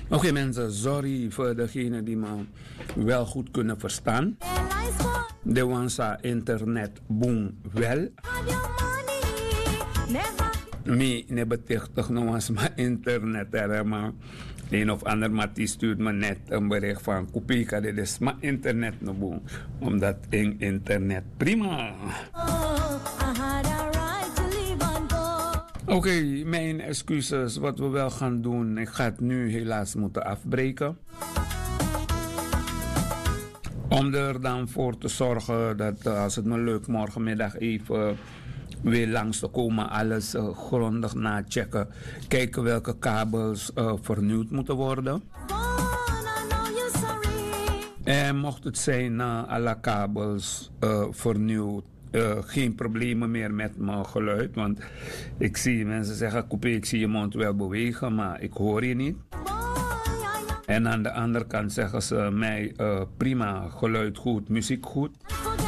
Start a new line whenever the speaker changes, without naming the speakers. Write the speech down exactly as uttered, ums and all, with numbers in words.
Oké okay, mensen, sorry voor degenen die me wel goed kunnen verstaan. De wansa internet boom wel. Me ne betichtig no was mijn internet er, maar een of ander matie stuurt me net een bericht van Kupika, dit is mijn internet no boom. Omdat in internet prima. Oké, okay, mijn excuses. Wat we wel gaan doen, ik ga het nu helaas moeten afbreken. Om er dan voor te zorgen dat uh, als het me lukt morgenmiddag even uh, weer langs te komen, alles uh, grondig nachecken. Kijken welke kabels uh, vernieuwd moeten worden. En mocht het zijn uh, alle kabels uh, vernieuwd. Uh, geen problemen meer met mijn geluid, want ik zie mensen zeggen, Coupé, ik zie je mond wel bewegen, maar ik hoor je niet. En aan de andere kant zeggen ze mij, uh, prima, geluid goed, muziek goed.